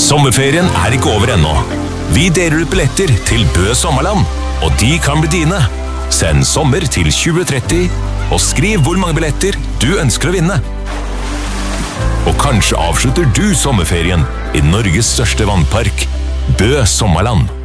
Sommerferien ikke over ennå. Vi deler ut billetter til Bø Sommerland, og de kan bli dine. Send sommer til 2030, og skriv hvor mange billetter du ønsker å vinne. Og kanskje avslutter du sommerferien i Norges største vannpark, Bø Sommerland.